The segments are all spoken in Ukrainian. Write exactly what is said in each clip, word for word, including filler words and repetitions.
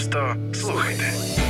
Просто слухайте.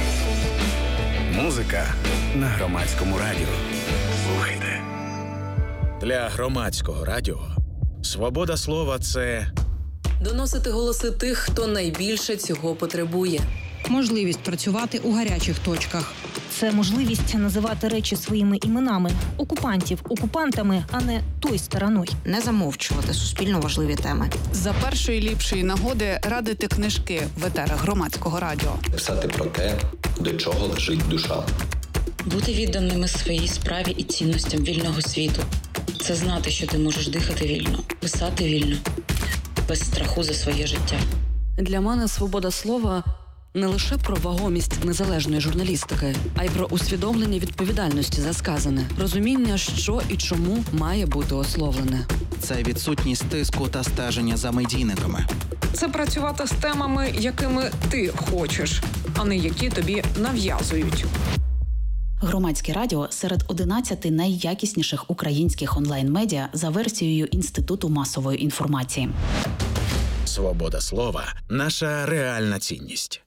Музика на Громадському радіо. Слухайте. Для Громадського радіо свобода слова – це доносити голоси тих, хто найбільше цього потребує. Можливість працювати у гарячих точках. Це можливість називати речі своїми іменами. Окупантів окупантами, а не той стороною. Не замовчувати суспільно важливі теми. За першої ліпшої нагоди радити книжки в етерах Громадського радіо. Писати про те, до чого лежить душа. Бути відданими своїй справі і цінностям вільного світу. Це знати, що ти можеш дихати вільно, писати вільно, без страху за своє життя. Для мене свобода слова – не лише про вагомість незалежної журналістики, а й про усвідомлення відповідальності за сказане, розуміння, що і чому має бути ословлене. Це відсутність тиску та стеження за медійниками. Це працювати з темами, якими ти хочеш, а не які тобі нав'язують. Громадське радіо серед одинадцяти найякісніших українських онлайн-медіа за версією Інституту масової інформації. свобода слова – наша реальна цінність.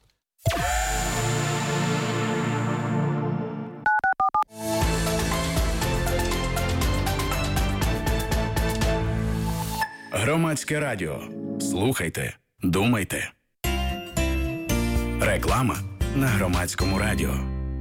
Громадське радіо. Слухайте, думайте. Реклама на Громадському радіо.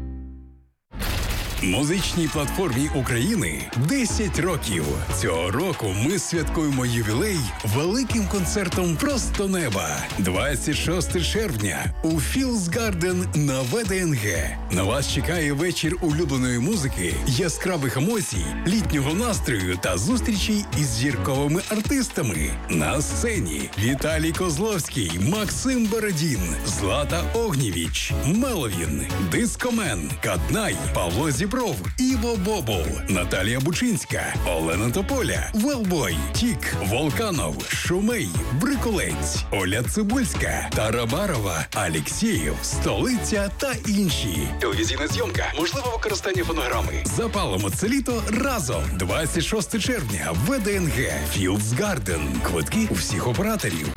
Музичній платформі України десять років. Цього року ми святкуємо ювілей великим концертом «Просто неба». двадцять шостого червня у Fields Garden на Ве Де Ен Ге. На вас чекає вечір улюбленої музики, яскравих емоцій, літнього настрою та зустрічей із зірковими артистами. На сцені Віталій Козловський, Максим Бородін, Злата Огнєвіч, Меловін, Дискомен, Каднай, Павло Зібров, Іво Бобол, Наталія Бучинська, Олена Тополя, Велбой, Тік, Волканов, Шумей, Брикулець, Оля Цибульська, Тарабарова, Алєксєєв, Столиця та інші. Телевізійна зйомка, можливе використання фонограми. Запалимо це літо разом. двадцять шостого червня, Ве Де Ен Ге, Fields Garden. Квитки у всіх операторів.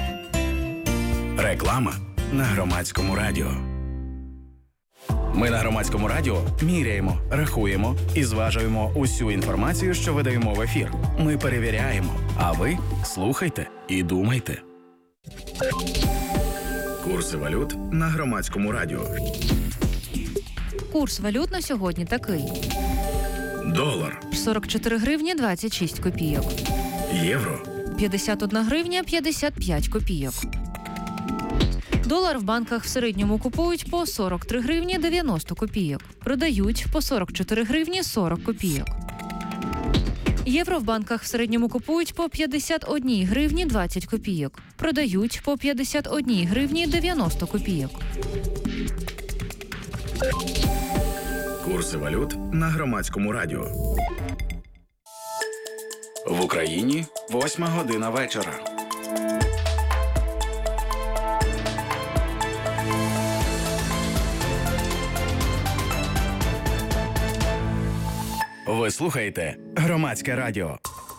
Реклама на Громадському радіо. Ми на Громадському радіо міряємо, рахуємо і зважуємо усю інформацію, що видаємо в ефір. Ми перевіряємо, а ви слухайте і думайте. Курси валют на Громадському радіо. Курс валют на сьогодні такий. Долар сорок чотири гривні двадцять шість копійок. Євро п'ятдесят одна гривня п'ятдесят п'ять копійок. Долар в банках в середньому купують по сорок три гривні дев'яносто копійок. Продають по сорок чотири гривні сорок копійок. Євро в банках в середньому купують по п'ятдесят одна гривні двадцять копійок. Продають по п'ятдесят одна гривні дев'яносто копійок. Курси валют на Громадському радіо. В Україні восьма година вечора. Ви слухаєте Громадське радіо.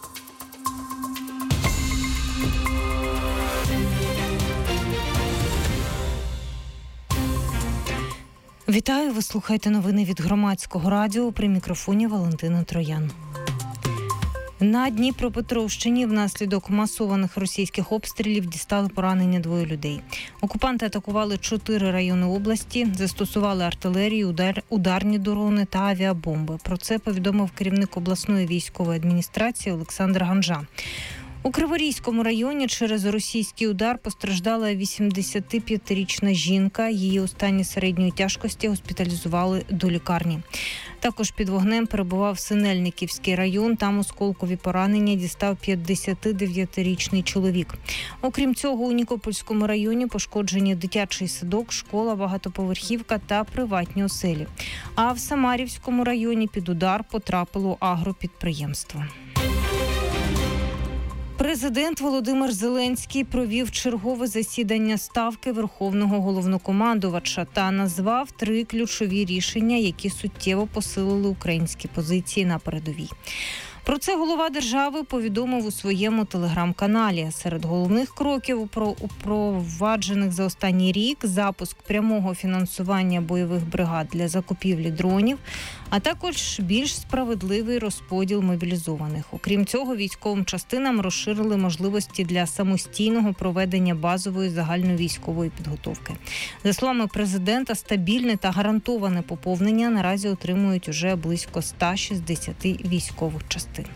Вітаю, ви слухаєте новини від Громадського радіо. При мікрофоні Валентина Троян. На Дніпропетровщині внаслідок масованих російських обстрілів дістали поранення двоє людей. Окупанти атакували чотири райони області, застосували артилерію, удар, ударні дрони та авіабомби. Про це повідомив керівник обласної військової адміністрації Олександр Ганжа. У Криворізькому районі через російський удар постраждала вісімдесятип'ятирічна жінка. Її у стані середньої тяжкості госпіталізували до лікарні. Також під вогнем перебував Синельниківський район. Там осколкові поранення дістав п'ятдесятидев'ятирічний чоловік. Окрім цього, у Нікопольському районі пошкоджені дитячий садок, школа, багатоповерхівка та приватні оселі. А в Самарівському районі під удар потрапило агропідприємство. Президент Володимир Зеленський провів чергове засідання Ставки Верховного Головнокомандувача та назвав три ключові рішення, які суттєво посилили українські позиції на передовій. Про це голова держави повідомив у своєму телеграм-каналі. Серед головних кроків про упроваджених за останній рік запуск прямого фінансування бойових бригад для закупівлі дронів, а також більш справедливий розподіл мобілізованих. Окрім цього, військовим частинам розширили можливості для самостійного проведення базової загальновійськової підготовки. За словами президента, стабільне та гарантоване поповнення наразі отримують уже близько сто шістдесят військових частин.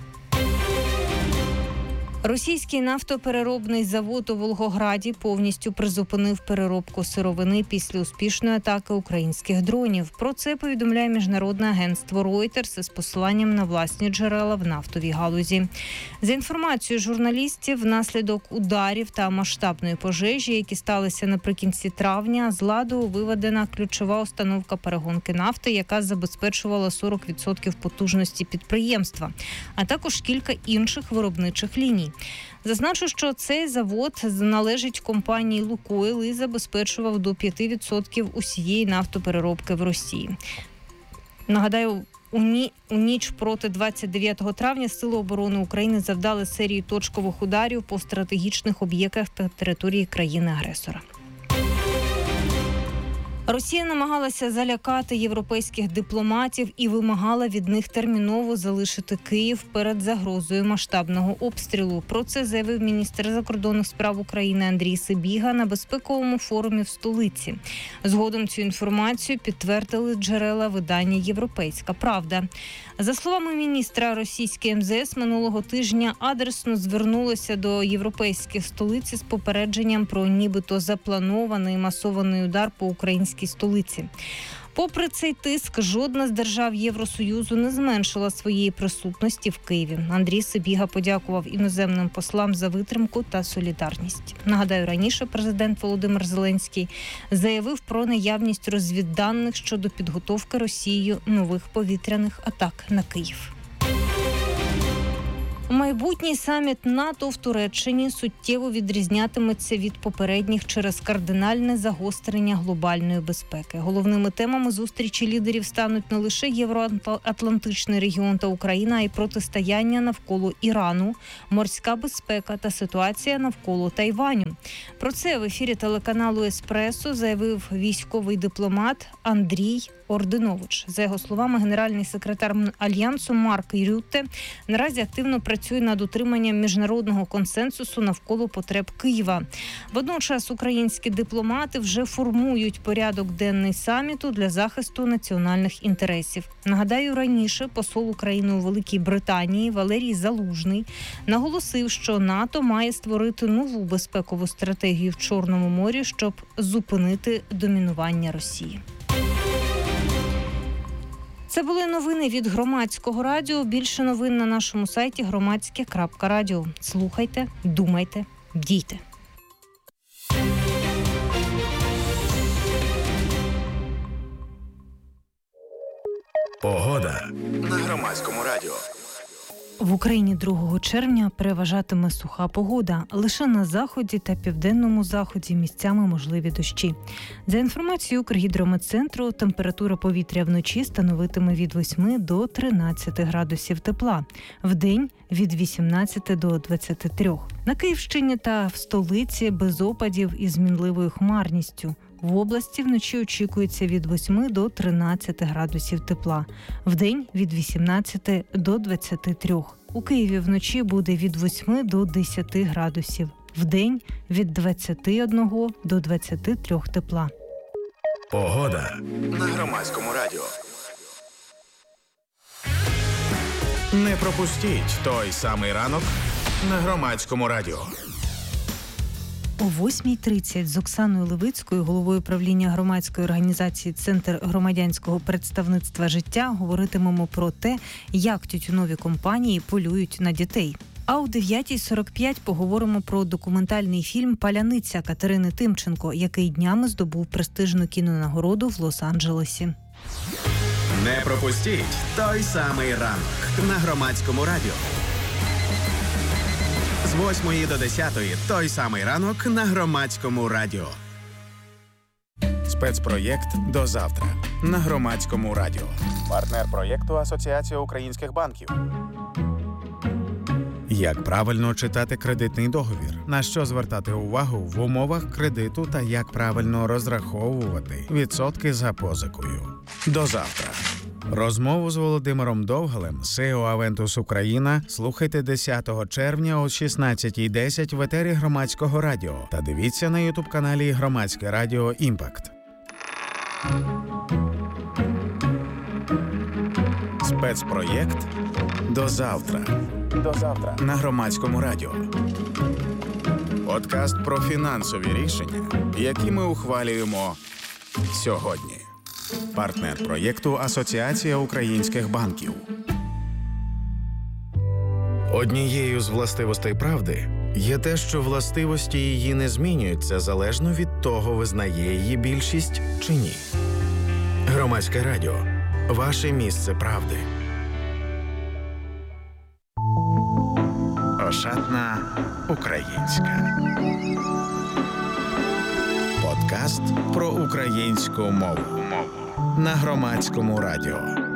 Російський нафтопереробний завод у Волгограді повністю призупинив переробку сировини після успішної атаки українських дронів. Про це повідомляє міжнародне агентство Reuters із посиланням на власні джерела в нафтовій галузі. За інформацією журналістів, внаслідок ударів та масштабної пожежі, які сталися наприкінці травня, з ладу виведена ключова установка перегонки нафти, яка забезпечувала сорок відсотків потужності підприємства, а також кілька інших виробничих ліній. Зазначу, що цей завод належить компанії «Лукойл» і забезпечував до п'ять відсотків усієї нафтопереробки в Росії. Нагадаю, у, ні, у ніч проти двадцять дев'ятого травня Сили оборони України завдали серію точкових ударів по стратегічних об'єктах та території країни-агресора. Росія намагалася залякати європейських дипломатів і вимагала від них терміново залишити Київ перед загрозою масштабного обстрілу. Про це заявив міністр закордонних справ України Андрій Сибіга на безпековому форумі в столиці. Згодом цю інформацію підтвердили джерела видання «Європейська правда». За словами міністра, російське ем зет ес минулого тижня адресно звернулося до європейських столиць з попередженням про нібито запланований масований удар по українській столиці. Попри цей тиск, жодна з держав Євросоюзу не зменшила своєї присутності в Києві. Андрій Сибіга подякував іноземним послам за витримку та солідарність. Нагадаю, раніше президент Володимир Зеленський заявив про наявність розвідданих щодо підготовки Росією нових повітряних атак на Київ. Майбутній саміт НАТО в Туреччині суттєво відрізнятиметься від попередніх через кардинальне загострення глобальної безпеки. Головними темами зустрічі лідерів стануть не лише Євроатлантичний регіон та Україна, а й протистояння навколо Ірану, морська безпека та ситуація навколо Тайваню. Про це в ефірі телеканалу «Еспресо» заявив військовий дипломат Андрій Ординович. За його словами, генеральний секретар Альянсу Марк Рютте наразі активно працює над утриманням міжнародного консенсусу навколо потреб Києва. Водночас українські дипломати вже формують порядок денний саміту для захисту національних інтересів. Нагадаю, раніше посол України у Великій Британії Валерій Залужний наголосив, що НАТО має створити нову безпекову стратегію в Чорному морі, щоб зупинити домінування Росії. Це були новини від Громадського радіо. Більше новин на нашому сайті громадське крапка радіо. Слухайте, думайте, дійте. Погода на Громадському радіо. В Україні другого червня переважатиме суха погода. Лише на заході та південному заході місцями можливі дощі. За інформацією Укргідрометцентру, температура повітря вночі становитиме від восьми до тринадцяти градусів тепла. Вдень – від вісімнадцяти до двадцяти трьох. На Київщині та в столиці без опадів із мінливою хмарністю. В області вночі очікується від восьми до тринадцяти градусів тепла. Вдень – від вісімнадцяти до двадцяти трьох. У Києві вночі буде від восьми до десяти градусів. Вдень – від двадцяти одного до двадцяти трьох тепла. Погода на Громадському радіо. Не пропустіть той самий ранок на Громадському радіо. О восьмій тридцять з Оксаною Левицькою, головою правління громадської організації «Центр громадянського представництва життя», говоритимемо про те, як тютюнові компанії полюють на дітей. А о дев'ятій сорок п'ять поговоримо про документальний фільм «Паляниця» Катерини Тимченко, який днями здобув престижну кінонагороду в Лос-Анджелесі. Не пропустіть той самий ранок на Громадському радіо. З восьмої до десятої той самий ранок на Громадському радіо. Спецпроєкт «До завтра» на Громадському радіо. Партнер проєкту Асоціація українських банків. Як правильно читати кредитний договір, на що звертати увагу в умовах кредиту та як правильно розраховувати відсотки за позикою. До завтра. Розмову з Володимиром Довгалем, сі і о Aventus Україна, слухайте десятого червня о шістнадцятій десять в етері Громадського радіо та дивіться на ютуб-каналі Громадське радіо Імпакт. Спецпроєкт «До завтра». До завтра. На Громадському радіо. Подкаст про фінансові рішення, які ми ухвалюємо сьогодні. Партнер проєкту Асоціація українських банків. Однією з властивостей правди є те, що властивості її не змінюються залежно від того, визнає її більшість чи ні. Громадське радіо. Ваше місце правди. Ошатна українська. Подкаст про українську мову на Громадському радіо.